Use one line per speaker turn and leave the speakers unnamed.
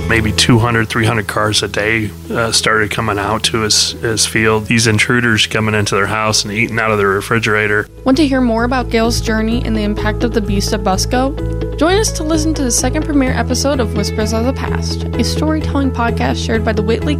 maybe 200, 300 cars a day started coming out to his field. These intruders coming into their house and eating out of the refrigerator.
Want to hear more about Gail's journey and the impact of the Beast of Busco? Join us to listen to the second premiere episode of Whispers of the Past, a storytelling podcast shared by the Whitley